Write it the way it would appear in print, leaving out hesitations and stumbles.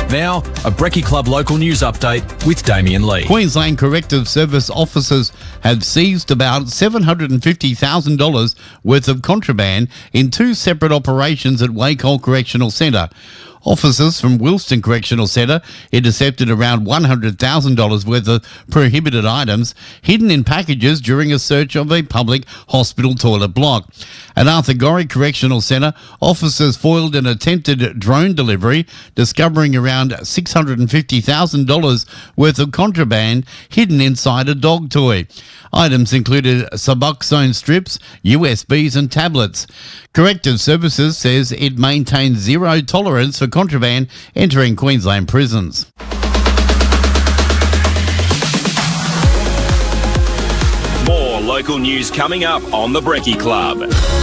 Now, a Brekkie Club local news update with Damien Lee. Queensland Corrective Service officers have seized about $750,000 worth of contraband in two separate operations at Wacol Correctional Centre. Officers from Wilston Correctional Centre intercepted around $100,000 worth of prohibited items hidden in packages during a search of a public hospital toilet block. At Arthur Gorrie Correctional Centre, officers foiled an attempted drone delivery, discovering around $650,000 worth of contraband hidden inside a dog toy. Items included Suboxone strips, USBs and tablets. Corrective Services says it maintains zero tolerance for contraband entering Queensland prisons. More local news coming up on the Brekkie Club.